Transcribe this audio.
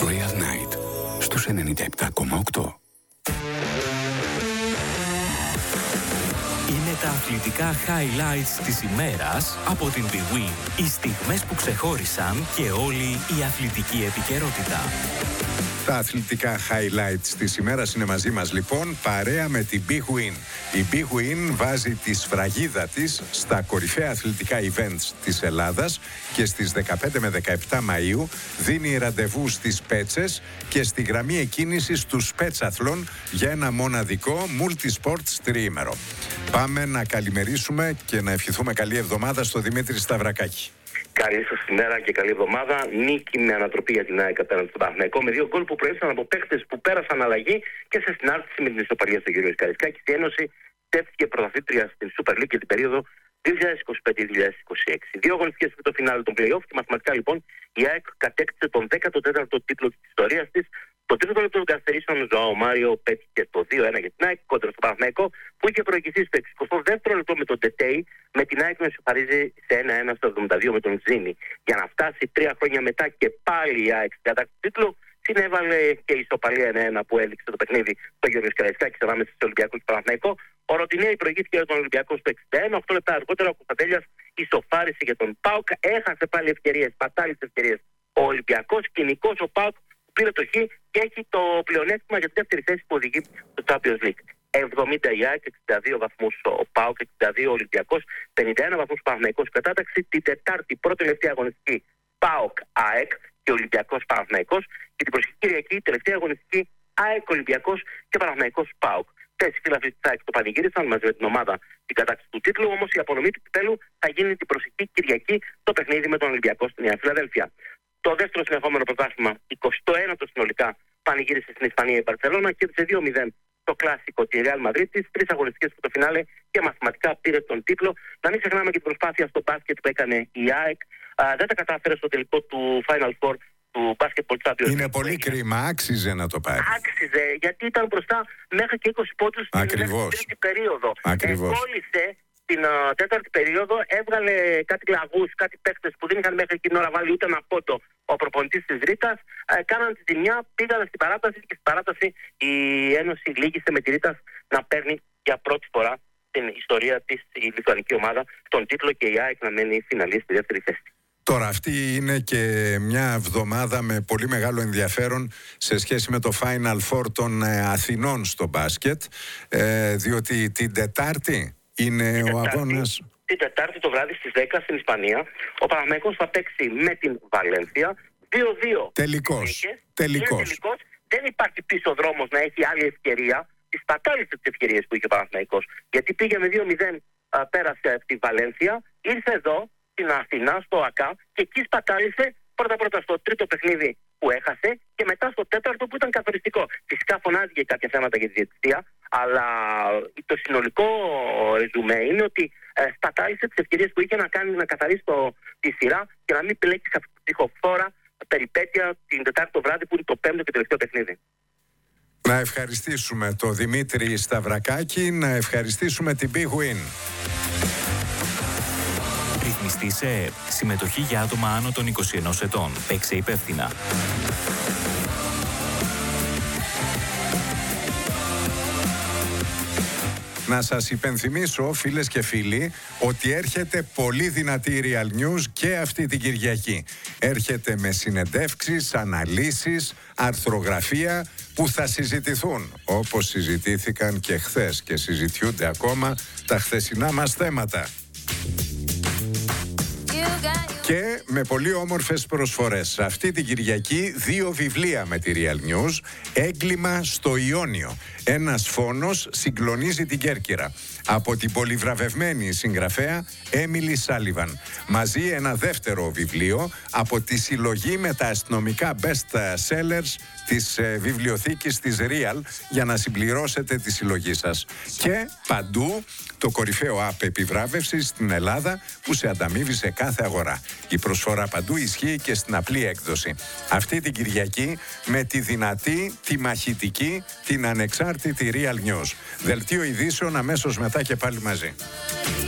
Royal Night στους 97,8. Είναι τα αθλητικά highlights της ημέρας από την Big Win. Οι στιγμές που ξεχώρισαν και όλη η αθλητική επικαιρότητα. Τα αθλητικά highlights της ημέρας είναι μαζί μας λοιπόν, παρέα με την Big Win. Η Big Win βάζει τη σφραγίδα της στα κορυφαία αθλητικά events της Ελλάδας και στις 15 με 17 Μαΐου δίνει ραντεβού στις Πέτσες και στη γραμμή εκκίνησης του Σπέτσαθλων για ένα μοναδικό multi-sports τριήμερο. Πάμε να καλημερίσουμε και να ευχηθούμε καλή εβδομάδα στο Δημήτρη Σταυρακάκη. Καλή σας ημέρα και καλή εβδομάδα. Νίκη με ανατροπή για την ΑΕΚ απέναντι στον Παναθηναϊκό με 2 γκολ που προήλθαν από παίχτες που πέρασαν αλλαγή και σε συνάρτηση με την ισοπαλία στο Γεωργίου Καραϊσκάκη. Η Ένωση στέφθηκε πρωταθλήτρια στην Super League για την περίοδο 2025-2026. 2 αγωνιστικές με το φινάλε των play-off και μαθηματικά λοιπόν η ΑΕΚ κατέκτησε τον 14ο τίτλο της ιστορίας της. Το τρίτο λεπτό των καθυστερήσεων ο Ζωάο Μάριο πέτυχε το 2-1 για την ΑΕΚ κόντρα στο Παναθηναϊκό που είχε προηγηθεί στο 62ο λεπτό με τον Τετέι, με την ΑΕΚ να ισοφαρίζει σε 1-1 στο 72 με τον Ζήνη. Για να φτάσει 3 χρόνια μετά και πάλι η ΑΕΚ στην κατάκτηση του τίτλου, συνέβαλε και η ισοπαλία 1-1 που έληξε το παιχνίδι στο Γεωργίου Καραϊσκάκη ανάμεσα στο Ολυμπιακό και Παναθηναϊκό. Ο Ροτινέη προηγήθηκε για τον Ολυμπιακό στο 61, 8 λεπτά αργότερα ο Κωνσταντέλιας ισοφάρισε για τον ΠΑΟΚ, έχασε πάλι ευκαιρίες, πατάλησε ευκαιρίες ο Ολυμπιακός, κοινικός ο ΠΑΟΚ πήρε το Χ και έχει το πλεονέκτημα για τη δεύτερη θέση που οδηγεί στο Champions League. 70 η ΑΕΚ, 62 βαθμούς ο ΠΑΟΚ, 62 ο Ολυμπιακός, 51 βαθμούς ο Παναθηναϊκός κατάταξη. Την Τετάρτη πρώτη τελευταία αγωνιστική ΠΑΟΚ ΑΕΚ και Ολυμπιακός Παναθηναϊκός και την προσεχή Κυριακή τελευταία αγωνιστική ΑΕΚ Ολυμπιακός και Παναθηναϊκός ΠΑΟΚ. 4 φίλαθλοι της ΑΕΚ το πανηγύρισαν μαζί με την ομάδα την κατάκτηση του τίτλου, όμως η απονομή του κυπέλλου θα γίνει την προσεχή Κυριακή το παιχνίδι με τον Ολυμπιακό στη Νέα Φιλαδέλφια. Το δεύτερο συνεχόμενο πρωτάθλημα, 21ο συνολικά, πανηγύρισε στην Ισπανία η Μπαρσελόνα και κέρδισε 2-0 το κλασικό τη Real Madrid της, 3 αγωνιστικές στο φινάλε και μαθηματικά πήρε τον τίτλο. Να μην ξεχνάμε και την προσπάθεια στο μπάσκετ που έκανε η ΑΕΚ. Δεν τα κατάφερε στο τελικό του Final Four του Basketball Champions. Είναι πολύ κρίμα, άξιζε να το πάρει. Άξιζε, γιατί ήταν μπροστά μέχρι και 20 πόντους στην τρίτη περίοδο. Κόλλησε την τέταρτη περίοδο, έβγαλε κάτι λαγούς, κάτι παίχτες που δεν είχαν μέχρι εκείνη την ώρα βάλει ούτε ένα πόντο ο προπονητής της Ρήτας. Κάναν τη ζημιά, πήγαν στην παράταση και στην παράταση η Ένωση λύγησε με τη Ρήτας να παίρνει για πρώτη φορά στην ιστορία της η λιθουανική ομάδα τον τίτλο και η ΑΕΚ να μένει φιναλίστ στη δεύτερη θέση. Τώρα αυτή είναι και μια εβδομάδα με πολύ μεγάλο ενδιαφέρον σε σχέση με το Final Four των Αθηνών στο μπάσκετ, διότι την Τετάρτη είναι ο αγώνας. Την Τετάρτη το βράδυ στις 10 στην Ισπανία ο Παναθηναϊκός θα παίξει με την Βαλένθια 2-2. Τελικός. Δεν υπάρχει πίσω δρόμος να έχει άλλη ευκαιρία. Τις πατάλησε τις ευκαιρίες που είχε ο Παναθηναϊκός. Γιατί πήγε με 2-0, πέρασε από τη Βαλένθια, ήρθε εδώ στην Αθηνά, στο ΑΚΑ και εκεί σπατάλησε πρώτα στο τρίτο παιχνίδι που έχασε και μετά στο τέταρτο που ήταν καθοριστικό. Φυσικά φωνάζει κάποια θέματα για τη διαιτησία, αλλά το συνολικό ρεζουμέ είναι ότι σπατάλησε τις ευκαιρίες που είχε να καθαρίσει τη σειρά και να μην πλέξει σε αυτή τη ψυχοφόρα περιπέτεια την Τετάρτη το βράδυ που είναι το 5ο και τελευταίο παιχνίδι. Να ευχαριστήσουμε τον Δημήτρη Σταυρακάκη, να ευχαριστήσουμε την Big Win. Ρυθμιστή σε ΕΕΠ. Συμμετοχή για άτομα άνω των 21 ετών. Παίξε υπεύθυνα. Να σας υπενθυμίσω, φίλες και φίλοι, ότι έρχεται πολύ δυνατή Real News και αυτή την Κυριακή. Έρχεται με συνεντεύξεις, αναλύσεις, αρθρογραφία που θα συζητηθούν, όπως συζητήθηκαν και χθες και συζητιούνται ακόμα τα χθεσινά μας θέματα. Και με πολύ όμορφες προσφορές. Αυτή την Κυριακή 2 βιβλία με τη Real News. Έγκλημα στο Ιόνιο. Ένας φόνος συγκλονίζει την Κέρκυρα. Από την πολυβραβευμένη συγγραφέα Έμιλι Σάλιβαν. Μαζί ένα δεύτερο βιβλίο από τη συλλογή με τα αστυνομικά best sellers της βιβλιοθήκης της Real για να συμπληρώσετε τη συλλογή σας. Και παντού το κορυφαίο app επιβράβευσης στην Ελλάδα που σε ανταμείβει σε κάθε αγορά. Η προσφορά παντού ισχύει και στην απλή έκδοση. Αυτή την Κυριακή με τη δυνατή, τη μαχητική, την ανεξάρτητη Real News. Δελτίο ειδήσεων αμέσως μετά και πάλι μαζί.